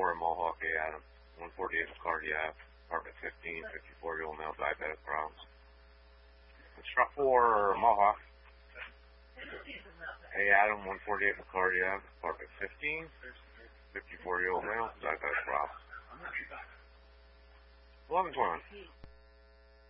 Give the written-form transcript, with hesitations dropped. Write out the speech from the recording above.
4 in Mohawk, A. Adam. 148 McCarty Ave, apartment 15, 54-year-old male, diabetic problems. Instruct 4 Mohawk. A. Adam, 148 McCarty Ave, apartment 15, 54-year-old male, diabetic problems. 11:21.